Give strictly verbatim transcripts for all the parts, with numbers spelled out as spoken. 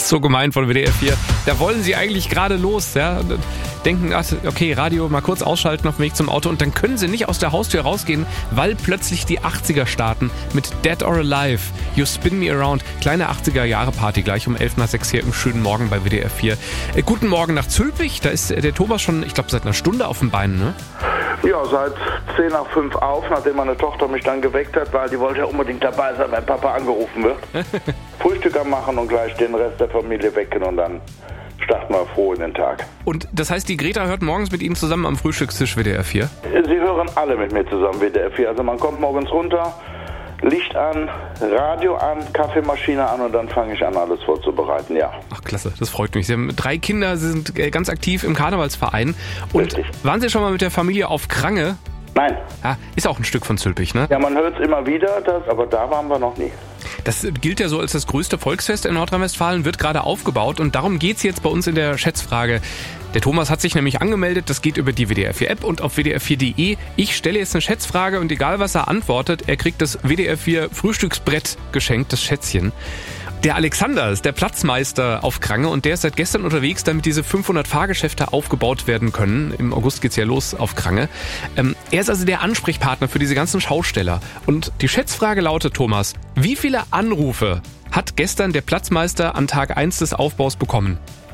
So gemein von W D R vier. Da wollen sie eigentlich gerade los, ja. Denken, ach, okay, Radio mal kurz ausschalten auf dem Weg zum Auto und dann können sie nicht aus der Haustür rausgehen, weil plötzlich die achtziger starten mit Dead or Alive, You Spin Me Around. Kleine achtziger-Jahre-Party gleich um elf nach sechs hier im schönen Morgen bei W D R vier. Äh, guten Morgen nach Zülpich, da ist der Thomas schon, ich glaube, seit einer Stunde auf den Beinen, ne? Ja, seit zehn nach fünf auf, nachdem meine Tochter mich dann geweckt hat, weil die wollte ja unbedingt dabei sein, wenn Papa angerufen wird. Frühstück am machen und gleich den Rest der Familie wecken und dann starten wir froh in den Tag. Und das heißt, die Greta hört morgens mit Ihnen zusammen am Frühstückstisch W D R vier? Sie hören alle mit mir zusammen W D R vier. Also man kommt morgens runter, Licht an, Radio an, Kaffeemaschine an und dann fange ich an, alles vorzubereiten, ja. Ach, klasse, das freut mich. Sie haben drei Kinder, Sie sind ganz aktiv im Karnevalsverein. Und Richtig. Waren Sie schon mal mit der Familie auf Krange? Nein. Ja, ist auch ein Stück von Zülpich, ne? Ja, man hört es immer wieder, das, aber da waren wir noch nie. Das gilt ja so als das größte Volksfest in Nordrhein-Westfalen, wird gerade aufgebaut und darum geht's jetzt bei uns in der Schätzfrage. Der Thomas hat sich nämlich angemeldet, das geht über die W D R vier App und auf W D R vier Punkt de. Ich stelle jetzt eine Schätzfrage und egal was er antwortet, er kriegt das W D R vier Frühstücksbrett geschenkt, das Schätzchen. Der Alexander ist der Platzmeister auf Krange und der ist seit gestern unterwegs, damit diese fünfhundert Fahrgeschäfte aufgebaut werden können. Im August geht's ja los auf Krange. Ähm, er ist also der Ansprechpartner für diese ganzen Schausteller. Und die Schätzfrage lautet, Thomas, wie viele Anrufe hat gestern der Platzmeister an Tag eins des Aufbaus bekommen?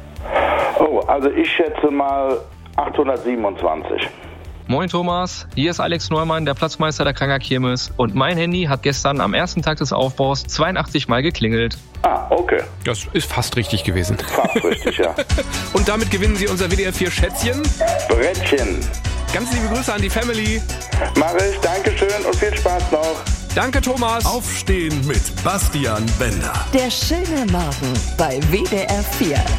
Oh, also ich schätze mal achthundertsiebenundzwanzig. Moin Thomas, hier ist Alex Neumann, der Platzmeister der Kranger Kirmes und mein Handy hat gestern am ersten Tag des Aufbaus zweiundachtzig Mal geklingelt. Ah, okay. Das ist fast richtig gewesen. Fast richtig, ja. Und damit gewinnen Sie unser W D R vier Schätzchen. Brettchen. Ganz liebe Grüße an die Family. Mach ich, Dankeschön und viel Spaß noch. Danke Thomas. Aufstehen mit Bastian Bender. Der schöne Morgen bei W D R vier.